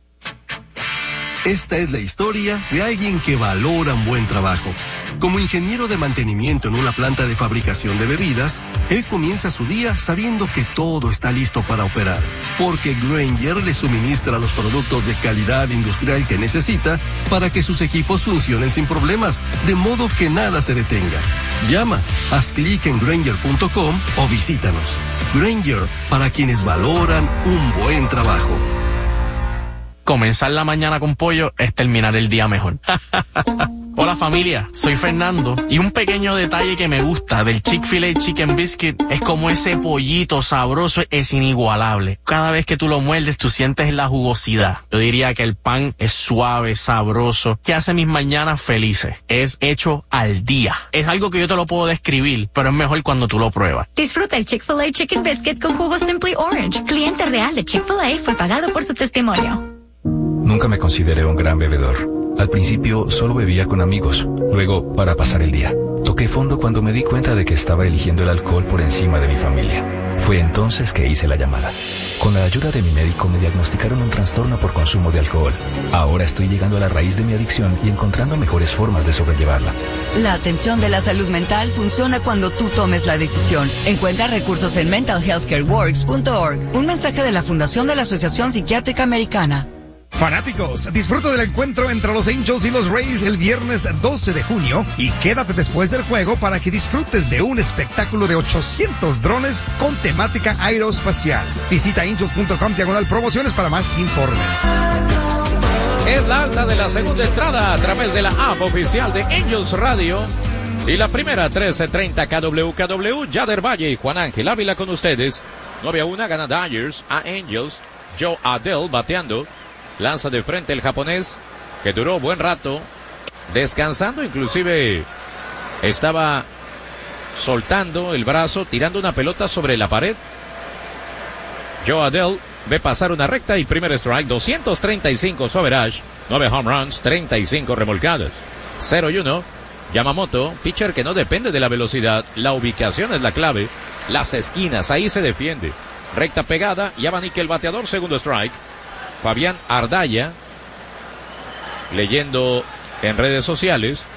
Esta es la historia de alguien que valora un buen trabajo. Como ingeniero de mantenimiento en una planta de fabricación de bebidas, él comienza su día sabiendo que todo está listo para operar, porque Grainger le suministra los productos de calidad industrial que necesita para que sus equipos funcionen sin problemas, de modo que nada se detenga. Llama, haz clic en Grainger punto com o visítanos. Grainger, para quienes valoran un buen trabajo. Comenzar la mañana con pollo es terminar el día mejor. Hola familia, soy Fernando y un pequeño detalle que me gusta del Chick-fil-A Chicken Biscuit es como ese pollito sabroso es inigualable. Cada vez que tú lo muerdes tú sientes la jugosidad. Yo diría que el pan es suave, sabroso, que hace mis mañanas felices. Es hecho al día. Es algo que yo te lo puedo describir, pero es mejor cuando tú lo pruebas. Disfruta el Chick-fil-A Chicken Biscuit con jugo Simply Orange. Cliente real de Chick-fil-A fue pagado por su testimonio. Nunca me consideré un gran bebedor. Al principio solo bebía con amigos, luego para pasar el día. Toqué fondo cuando me di cuenta de que estaba eligiendo el alcohol por encima de mi familia. Fue entonces que hice la llamada. Con la ayuda de mi médico me diagnosticaron un trastorno por consumo de alcohol. Ahora estoy llegando a la raíz de mi adicción y encontrando mejores formas de sobrellevarla. La atención de la salud mental funciona cuando tú tomes la decisión. Encuentra recursos en mental health care works punto org. Un mensaje de la Fundación de la Asociación Psiquiátrica Americana. Fanáticos, disfruta del encuentro entre los Angels y los Rays el viernes doce de junio y quédate después del juego para que disfrutes de un espectáculo de ochocientos drones con temática aeroespacial. Visita angels punto com diagonal promociones para más informes. Es la alta de la segunda entrada a través de la app oficial de Angels Radio. Y la primera, trece treinta K W K W, Yader Valle y Juan Ángel Ávila con ustedes. nueve a uno gana Dodgers a Angels. Joe Adell bateando. Lanza de frente el japonés, que duró buen rato descansando, inclusive estaba soltando el brazo, tirando una pelota sobre la pared. Joe Adell ve pasar una recta y primer strike, doscientos treinta y cinco su average, nueve home runs, treinta y cinco remolcadas. cero y uno, Yamamoto, pitcher que no depende de la velocidad, la ubicación es la clave, las esquinas, ahí se defiende. Recta pegada y abanica el bateador, segundo strike. Fabián Ardaya, leyendo en redes sociales,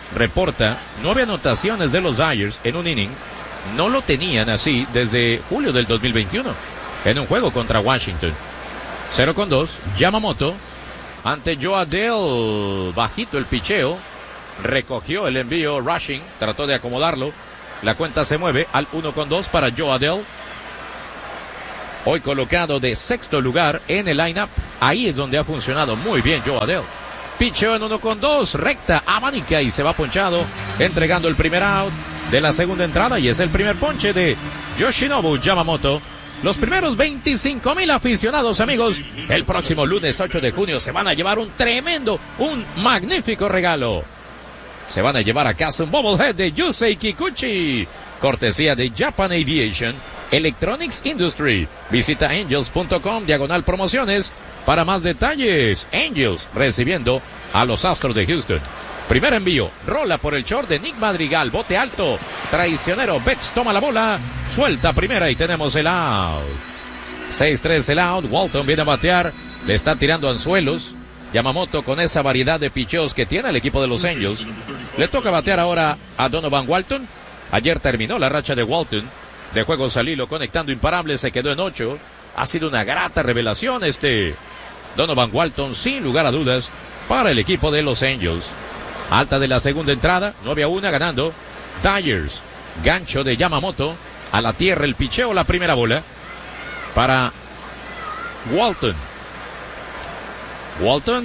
reporta nueve anotaciones de los Dodgers en un inning. No lo tenían así desde julio del dos mil veintiuno en un juego contra Washington. cero con dos, Yamamoto ante Joe Adell, bajito el picheo, recogió el envío Rushing, trató de acomodarlo, la cuenta se mueve al uno con dos para Joe Adell, hoy colocado de sexto lugar en el lineup. Ahí es donde ha funcionado muy bien Joe Adell. Picheo en uno con dos, recta, abanica y se va ponchado, entregando el primer out de la segunda entrada, y es el primer ponche de Yoshinobu Yamamoto. Los primeros veinticinco mil aficionados, amigos, el próximo lunes ocho de junio se van a llevar un tremendo, un magnífico regalo. Se van a llevar a casa un bobblehead de Yusei Kikuchi, cortesía de Japan Aviation Electronics Industry. Visita angels punto com diagonal promociones para más detalles. Angels recibiendo a los Astros de Houston. Primer envío, rola por el short de Nick Madrigal, bote alto, traicionero, Betts toma la bola, suelta primera y tenemos el out. seis tres el out, Walton viene a batear, le está tirando anzuelos. Yamamoto, con esa variedad de picheos que tiene el equipo de los Angels, le toca batear ahora a Donovan Walton. Ayer terminó la racha de Walton de juegos al hilo, conectando imparables, se quedó en ocho. Ha sido una grata revelación este Donovan Walton, sin lugar a dudas, para el equipo de los Angels. Alta de la segunda entrada, nueve a uno ganando Dodgers. Gancho de Yamamoto, a la tierra el picheo, la primera bola para Walton. Walton,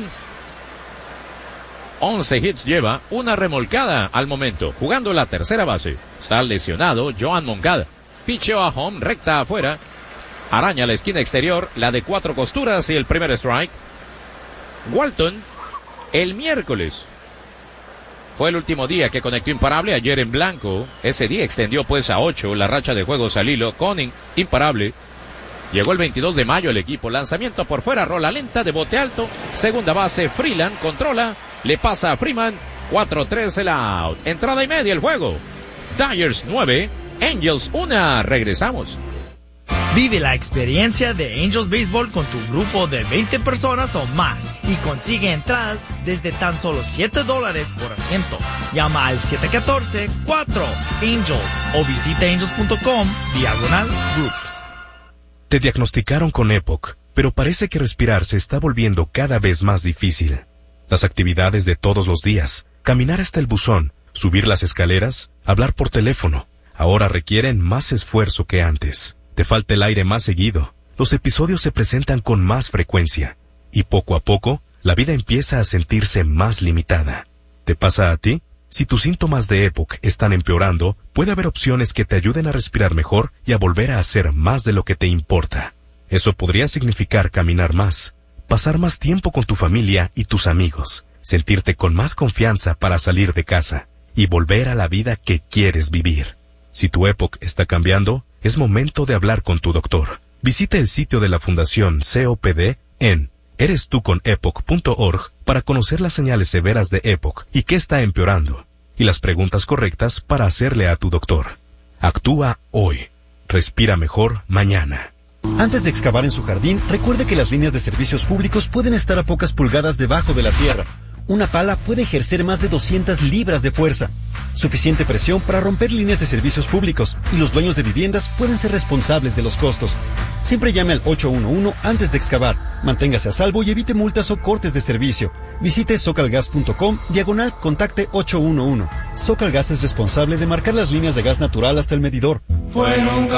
once hits lleva, una remolcada al momento, jugando la tercera base. Está lesionado Joan Moncada. Picheo a home, recta afuera, araña la esquina exterior, la de cuatro costuras y el primer strike. Walton, el miércoles fue el último día que conectó imparable, ayer en blanco. Ese día extendió pues a ocho la racha de juegos al hilo con imparable. Llegó el veintidós de mayo el equipo, lanzamiento por fuera, rola lenta de bote alto, segunda base, Freeland controla, le pasa a Freeman, cuatro tres el out, entrada y media el juego. Dodgers nueve, Angels uno, regresamos. Vive la experiencia de Angels Baseball con tu grupo de veinte personas o más y consigue entradas desde tan solo siete dólares por asiento. Llama al siete uno cuatro cuatro Angels o visita angels punto com diagonal groups. Te diagnosticaron con EPOC, pero parece que respirar se está volviendo cada vez más difícil. Las actividades de todos los días, caminar hasta el buzón, subir las escaleras, hablar por teléfono, ahora requieren más esfuerzo que antes. Te falta el aire más seguido, los episodios se presentan con más frecuencia, y poco a poco, la vida empieza a sentirse más limitada. ¿Te pasa a ti? Si tus síntomas de EPOC están empeorando, puede haber opciones que te ayuden a respirar mejor y a volver a hacer más de lo que te importa. Eso podría significar caminar más, pasar más tiempo con tu familia y tus amigos, sentirte con más confianza para salir de casa, y volver a la vida que quieres vivir. Si tu EPOC está cambiando, es momento de hablar con tu doctor. Visita el sitio de la Fundación C O P D en eres tú con epoc punto org para conocer las señales severas de EPOC y qué está empeorando, y las preguntas correctas para hacerle a tu doctor. Actúa hoy. Respira mejor mañana. Antes de excavar en su jardín, recuerde que las líneas de servicios públicos pueden estar a pocas pulgadas debajo de la tierra. Una pala puede ejercer más de doscientas libras de fuerza. Suficiente presión para romper líneas de servicios públicos, y los dueños de viviendas pueden ser responsables de los costos. Siempre llame al ocho uno uno antes de excavar. Manténgase a salvo y evite multas o cortes de servicio. Visite socalgas punto com diagonal contacte ocho uno uno. Socalgas es responsable de marcar las líneas de gas natural hasta el medidor. Fue en un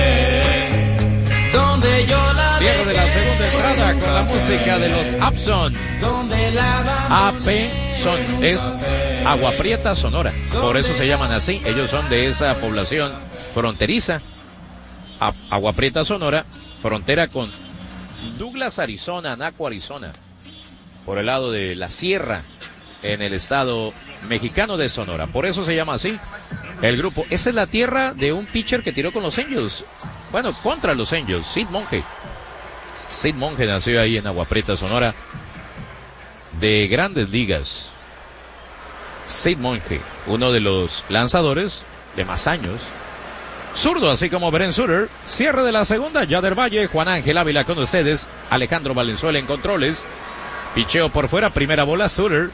café donde yo la cierre de la segunda entrada con la música de los Upson. A P Son es Agua Prieta, Sonora. Por eso se llaman así. Ellos son de esa población fronteriza. A- Agua Prieta, Sonora, frontera con Douglas, Arizona, Anaco, Arizona. Por el lado de la sierra, en el estado mexicano de Sonora. Por eso se llama así el grupo. Esa es la tierra de un pitcher que tiró con los Angels. Bueno, contra los Angels, Sid Monge. Sid Monge nació ahí en Agua Prieta, Sonora, de Grandes Ligas. Sid Monge, uno de los lanzadores de más años. Zurdo, así como Beren Sutter. Cierre de la segunda, Yader Valle, Juan Ángel Ávila con ustedes, Alejandro Valenzuela en controles. Picheo por fuera, primera bola, Sutter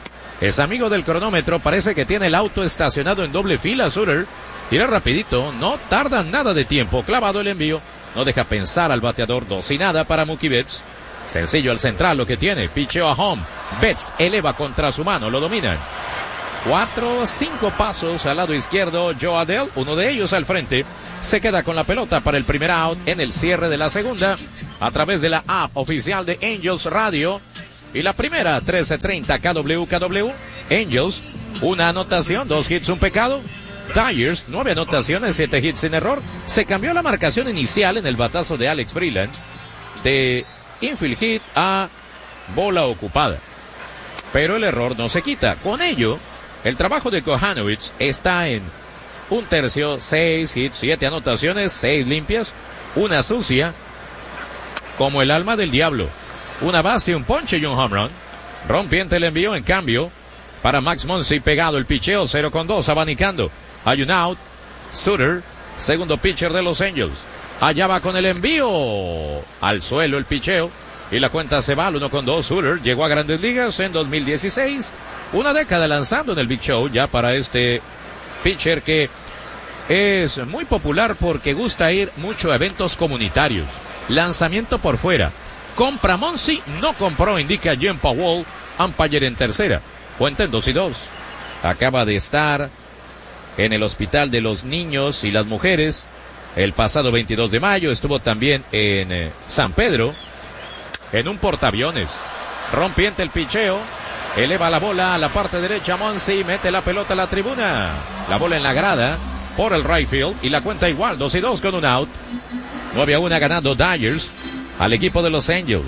Es amigo del cronómetro, parece que tiene el auto estacionado en doble fila. Sutter tira rapidito, no tarda nada de tiempo, clavado el envío, no deja pensar al bateador, dos y nada para Mookie Betts. Sencillo al central lo que tiene, picheo a home, Betts eleva contra su mano, lo dominan. Cuatro, cinco pasos al lado izquierdo, Joe Adell, uno de ellos al frente, se queda con la pelota para el primer out en el cierre de la segunda, a través de la app oficial de Angels Radio. Y la primera, trece treinta K W K W, Angels, una anotación, dos hits, un pecado. Tigers, nueve anotaciones, siete hits sin error. Se cambió la marcación inicial en el batazo de Alex Freeland, de infield hit a bola ocupada. Pero el error no se quita. Con ello, el trabajo de Kohanowitz está en un tercio, seis hits, siete anotaciones, seis limpias, una sucia, como el alma del diablo. Una base, un ponche y un home run. Rompiente el envío, en cambio, para Max Muncy, pegado el picheo, cero con dos, abanicando. Hay un out. Sutter, segundo pitcher de los Angels. Allá va con el envío. Al suelo el picheo. Y la cuenta se va al uno con dos. Sutter llegó a Grandes Ligas en dos mil dieciséis. Una década lanzando en el Big Show ya para este pitcher que es muy popular porque gusta ir mucho a eventos comunitarios. Lanzamiento por fuera. Compra Muncy, no compró, indica Jim Powell, umpire en tercera. Cuenta en dos y dos. Acaba de estar en el Hospital de los Niños y las Mujeres el pasado veintidós de mayo. Estuvo también en eh, San Pedro, en un portaaviones. Rompiente el picheo. Eleva la bola a la parte derecha. Muncy mete la pelota a la tribuna. La bola en la grada por el right field. Y la cuenta igual, dos y dos con un out. nueve a uno ganando Dodgers al equipo de los Angels.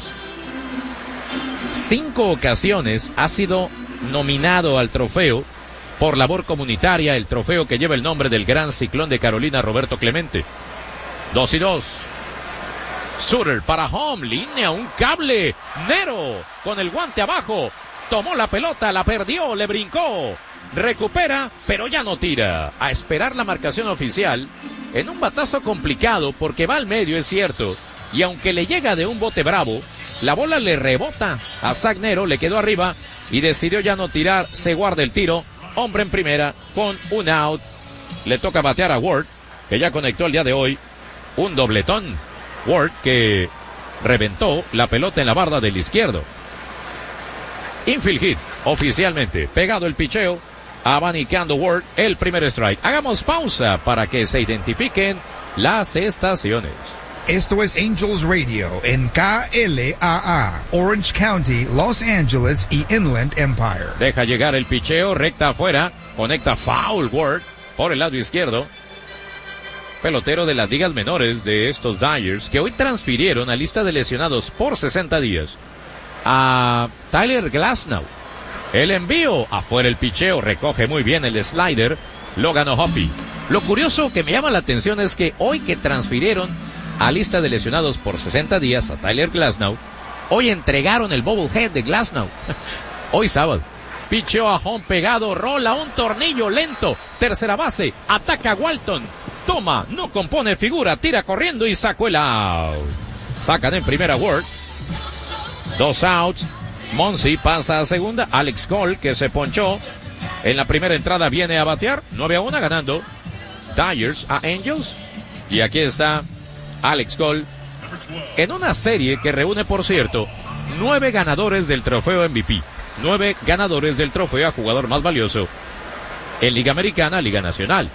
Cinco ocasiones ha sido nominado al trofeo por labor comunitaria, el trofeo que lleva el nombre del gran ciclón de Carolina, Roberto Clemente. Dos y dos. Sutter para home, línea, un cable. Nero con el guante abajo. Tomó la pelota, la perdió, le brincó. Recupera, pero ya no tira. A esperar la marcación oficial en un batazo complicado porque va al medio, es cierto. Y aunque le llega de un bote bravo, la bola le rebota a Zach Nero, le quedó arriba y decidió ya no tirar. Se guarda el tiro. Hombre en primera con un out. Le toca batear a Ward, que ya conectó el día de hoy un dobletón. Ward que reventó la pelota en la barda del izquierdo. Infield hit, oficialmente. Pegado el picheo, abanicando Ward, el primer strike. Hagamos pausa para que se identifiquen las estaciones. Esto es Angels Radio en K L A A, Orange County, Los Angeles y Inland Empire. Deja llegar el picheo, recta afuera, conecta foul Ward por el lado izquierdo. Pelotero de las ligas menores de estos Dodgers que hoy transfirieron a lista de lesionados por sesenta días a Tyler Glasnow. El envío, afuera el picheo, recoge muy bien el slider, lo ganó Hoppy. Lo curioso que me llama la atención es que hoy que transfirieron a lista de lesionados por sesenta días a Tyler Glasnow, hoy entregaron el bobblehead de Glasnow. Hoy sábado. Picheo a home pegado, rola un tornillo lento, tercera base, ataca Walton, toma, no compone figura, tira corriendo y sacó el out. Sacan en primera Ward. Dos outs. Muncy pasa a segunda. Alex Cole, que se ponchó en la primera entrada, viene a batear. nueve a uno ganando Dodgers a Angels. Y aquí está Alex Cole en una serie que reúne, por cierto, nueve ganadores del trofeo M V P. Nueve ganadores del trofeo a jugador más valioso en Liga Americana, Liga Nacional.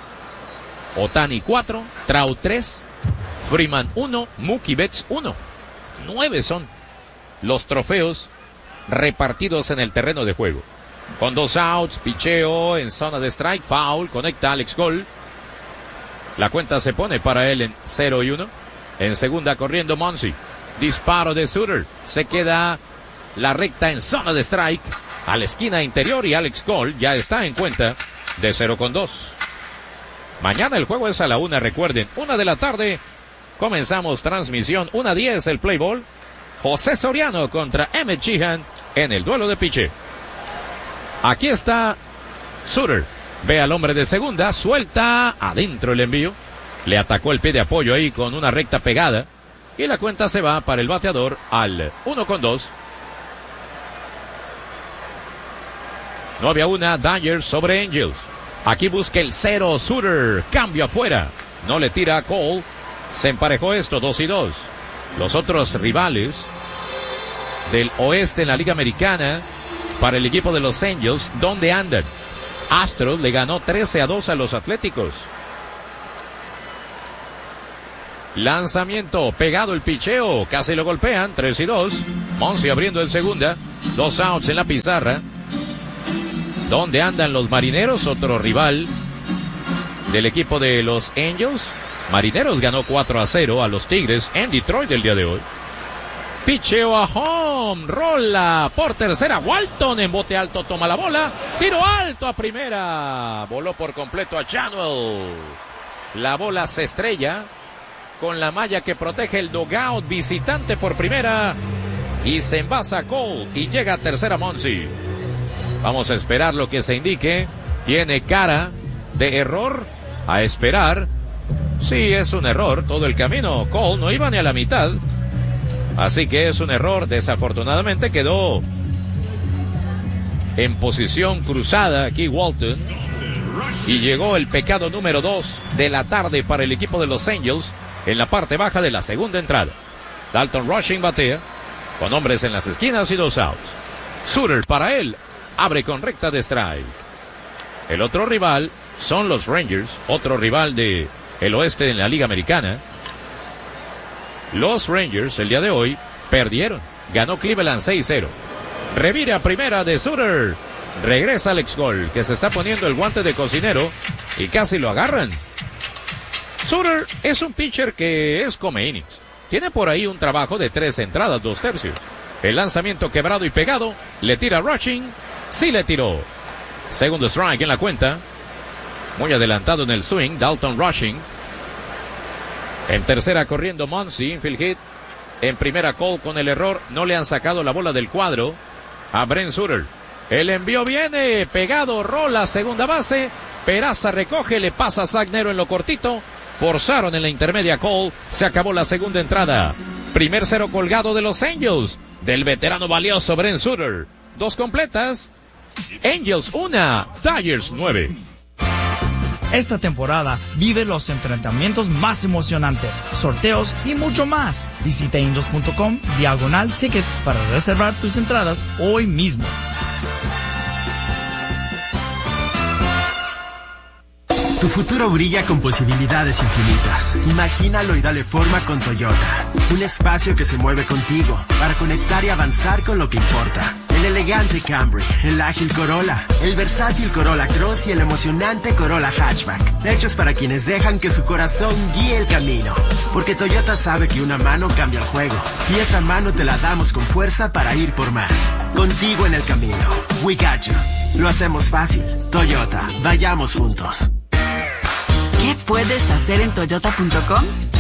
Ohtani cuatro, Trout tres, Freeman uno, Mookie Betts uno. Nueve son los trofeos repartidos en el terreno de juego. Con dos outs, picheo en zona de strike, foul, conecta Alex Cole. La cuenta se pone para él en cero y uno. En segunda corriendo Muncy. Disparo de Sutter. Se queda la recta en zona de strike a la esquina interior y Alex Cole ya está en cuenta de cero con dos. Mañana el juego es a la una, recuerden, una de la tarde. Comenzamos transmisión, una diez el play ball. José Soriano contra Emmett Sheehan en el duelo de piche. Aquí está Sutter. Ve al hombre de segunda, suelta adentro el envío. Le atacó el pie de apoyo ahí con una recta pegada. Y la cuenta se va para el bateador al uno con dos. nueve a uno, Dodgers sobre Angels. Aquí busca el cero, Suter, cambio afuera. No le tira a Cole. Se emparejó esto, dos y dos. Los otros rivales del oeste en la Liga Americana para el equipo de los Angels, ¿dónde andan? Astros le ganó trece a dos a los Atléticos. Lanzamiento, pegado el picheo, casi lo golpean, tres y dos. Monsi abriendo en segunda, dos outs en la pizarra. ¿Dónde andan los Marineros? Otro rival del equipo de los Angels. Marineros ganó cuatro a cero a los Tigres en Detroit el día de hoy. Picheo a home, rola por tercera, Walton en bote alto, toma la bola, tiro alto a primera, voló por completo a Channel. La bola se estrella con la malla que protege el dugout visitante por primera y se envasa Cole y llega a tercera Monsi. Vamos a esperar lo que se indique. Tiene cara de error, a esperar. Sí, es un error todo el camino. Cole no iba ni a la mitad. Así que es un error. Desafortunadamente quedó en posición cruzada aquí Walton. Y llegó el pecado número dos de la tarde para el equipo de los Angels en la parte baja de la segunda entrada. Dalton Rushing batea con hombres en las esquinas y dos outs. Suter para él. Abre con recta de strike. El otro rival son los Rangers, otro rival de el oeste en la Liga Americana. Los Rangers el día de hoy perdieron. Ganó Cleveland seis cero. Revira primera de Suter. Regresa Alex Cole, que se está poniendo el guante de cocinero y casi lo agarran. Suter es un pitcher que es come innings. Tiene por ahí un trabajo de tres entradas, dos tercios. El lanzamiento quebrado y pegado. Le tira Rushing. Sí le tiró. Segundo strike en la cuenta. Muy adelantado en el swing, Dalton Rushing. En tercera corriendo Monsi, infield hit. En primera Cole con el error. No le han sacado la bola del cuadro a Brent Suter. El envío viene, pegado, rola, segunda base. Peraza recoge, le pasa a Zagnero en lo cortito. Forzaron en la intermedia Cole. Se acabó la segunda entrada. Primer cero colgado de los Angels. Del veterano valioso Brent Suter. Dos completas. Angels una, Dodgers nueve. Esta temporada vive los enfrentamientos más emocionantes, sorteos y mucho más. Visita angels punto com diagonal tickets para reservar tus entradas hoy mismo. Tu futuro brilla con posibilidades infinitas. Imagínalo y dale forma con Toyota. Un espacio que se mueve contigo para conectar y avanzar con lo que importa. El elegante Camry, el ágil Corolla, el versátil Corolla Cross y el emocionante Corolla Hatchback. Hechos para quienes dejan que su corazón guíe el camino. Porque Toyota sabe que una mano cambia el juego. Y esa mano te la damos con fuerza para ir por más. Contigo en el camino. We got you. Lo hacemos fácil. Toyota, vayamos juntos. ¿Qué puedes hacer en toyota punto com?